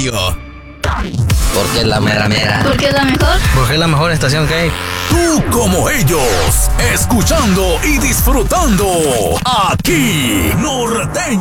Radio. Porque es la mera mera. Porque es la mejor. Porque es la mejor estación que hay. Tú como ellos, escuchando y disfrutando aquí, Norteño.